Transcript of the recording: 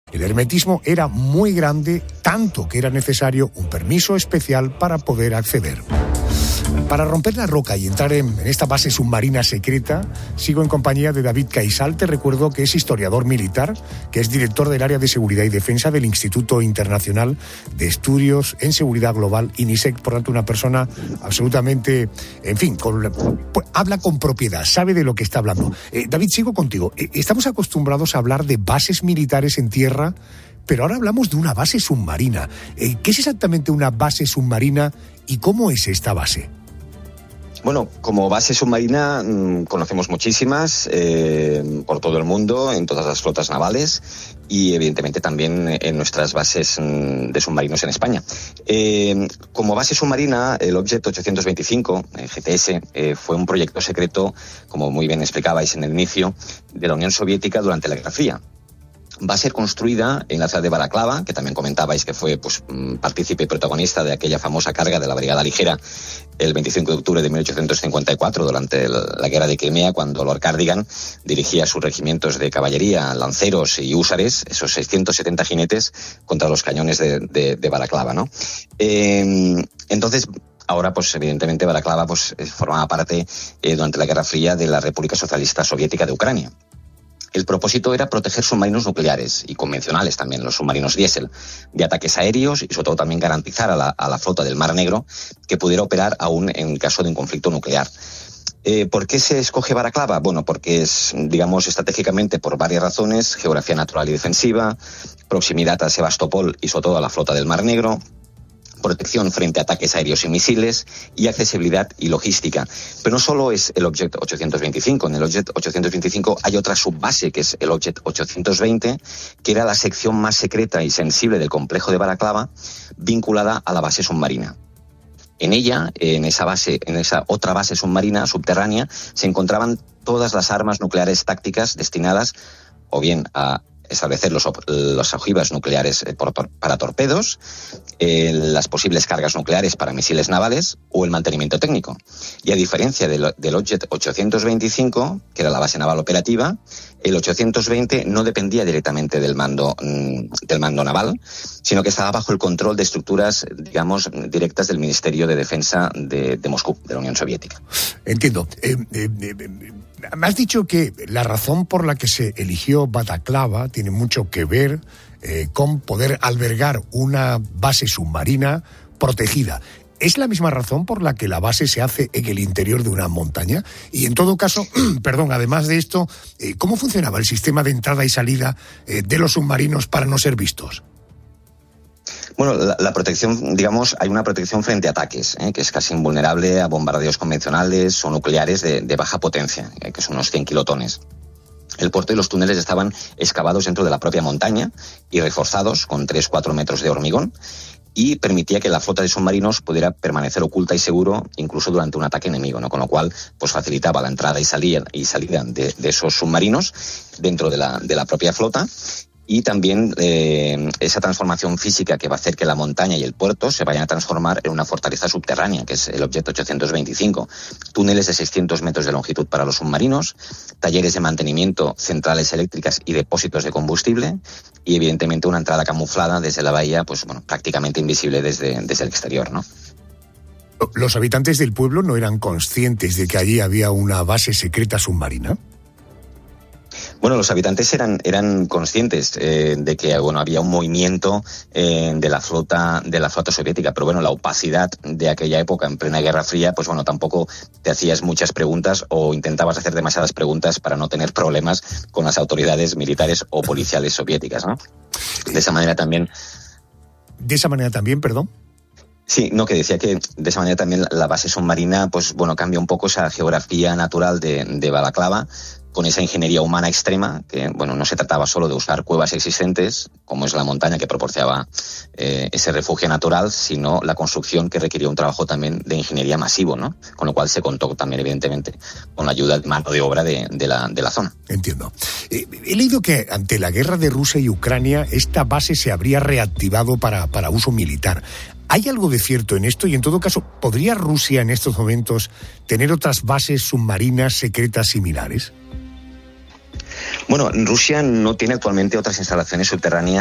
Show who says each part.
Speaker 1: El hermetismo era muy grande, tanto que era necesario un permiso especial para poder acceder. Para romper la roca y entrar en esta base submarina secreta, sigo en compañía de David Caisal. Te recuerdo que es historiador militar, que es director del área de seguridad y defensa del Instituto Internacional de Estudios en Seguridad Global, INISEC. Por tanto, una persona absolutamente, en fin, habla con propiedad, sabe de lo que está hablando. David, sigo contigo. Estamos acostumbrados a hablar de bases militares en tierra, pero ahora hablamos de una base submarina. ¿Qué es exactamente una base submarina y cómo es esta base?
Speaker 2: Bueno, como base submarina conocemos muchísimas por todo el mundo, en todas las flotas navales y evidentemente también en nuestras bases de submarinos en España. Como base submarina, el Object 825, GTS, fue un proyecto secreto, como muy bien explicabais en el inicio, de la Unión Soviética durante la Guerra Fría. Va a ser construida en la ciudad de Balaklava, que también comentabais que fue partícipe y protagonista de aquella famosa carga de la Brigada Ligera el 25 de octubre de 1854 durante la Guerra de Crimea, cuando Lord Cardigan dirigía sus regimientos de caballería, lanceros y húsares, esos 670 jinetes, contra los cañones de Balaklava, ¿no? Entonces, ahora, evidentemente, Balaklava formaba parte durante la Guerra Fría de la República Socialista Soviética de Ucrania. El propósito era proteger submarinos nucleares y convencionales también, los submarinos diésel, de ataques aéreos y sobre todo también garantizar a la flota del Mar Negro que pudiera operar aún en caso de un conflicto nuclear. ¿Por qué se escoge Balaklava? Bueno, porque es, digamos, estratégicamente por varias razones: geografía natural y defensiva, proximidad a Sebastopol y sobre todo a la flota del Mar Negro, protección frente a ataques aéreos y misiles y accesibilidad y logística. Pero no solo es el Object 825, en el Object 825 hay otra subbase que es el Object 820, que era la sección más secreta y sensible del complejo de Balaklava, vinculada a la base submarina. En ella, en esa otra base submarina subterránea, se encontraban todas las armas nucleares tácticas destinadas o bien a establecer los ojivas nucleares para torpedos, las posibles cargas nucleares para misiles navales o el mantenimiento técnico. Y a diferencia del Object 825, que era la base naval operativa, el 820 no dependía directamente del mando naval, sino que estaba bajo el control de estructuras, digamos, directas del Ministerio de Defensa de Moscú, de la Unión Soviética.
Speaker 1: Entiendo. Me has dicho que la razón por la que se eligió Balaklava tiene mucho que ver con poder albergar una base submarina protegida. ¿Es la misma razón por la que la base se hace en el interior de una montaña? Y en todo caso, además de esto, ¿cómo funcionaba el sistema de entrada y salida de los submarinos para no ser vistos?
Speaker 2: Bueno, la protección, digamos, hay una protección frente a ataques, que es casi invulnerable a bombardeos convencionales o nucleares de baja potencia, que son unos 100 kilotones. El puerto y los túneles estaban excavados dentro de la propia montaña y reforzados con 3-4 metros de hormigón, y permitía que la flota de submarinos pudiera permanecer oculta y seguro incluso durante un ataque enemigo, ¿no? Con lo cual facilitaba la entrada y salida de esos submarinos dentro de la propia flota. Y también esa transformación física que va a hacer que la montaña y el puerto se vayan a transformar en una fortaleza subterránea, que es el Object 825. Túneles de 600 metros de longitud para los submarinos, talleres de mantenimiento, centrales eléctricas y depósitos de combustible, y evidentemente una entrada camuflada desde la bahía, prácticamente invisible desde el exterior, ¿no?
Speaker 1: ¿Los habitantes del pueblo no eran conscientes de que allí había una base secreta submarina?
Speaker 2: Bueno, los habitantes eran conscientes de que había un movimiento de la flota soviética, pero la opacidad de aquella época en plena Guerra Fría, tampoco te hacías muchas preguntas o intentabas hacer demasiadas preguntas para no tener problemas con las autoridades militares o policiales soviéticas, ¿no? De esa manera también, perdón. Sí, que decía que de esa manera también la base submarina, cambia un poco esa geografía natural de Balaklava, con esa ingeniería humana extrema, que no se trataba solo de usar cuevas existentes, como es la montaña que proporcionaba ese refugio natural, sino la construcción que requería un trabajo también de ingeniería masivo, ¿no? Con lo cual se contó también, evidentemente, con la ayuda de mano de obra de la zona.
Speaker 1: Entiendo. He leído que ante la guerra de Rusia y Ucrania, esta base se habría reactivado para uso militar. ¿Hay algo de cierto en esto? Y en todo caso, ¿podría Rusia en estos momentos tener otras bases submarinas secretas similares?
Speaker 2: Rusia no tiene actualmente otras instalaciones subterráneas